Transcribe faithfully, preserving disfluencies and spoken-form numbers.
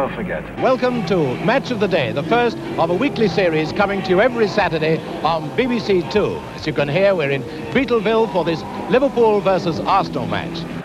never forget. Welcome to Match of the Day, the first of a weekly series coming to you every Saturday on B B C Two. As you can hear, we're in Beetleville for this Liverpool versus Arsenal match.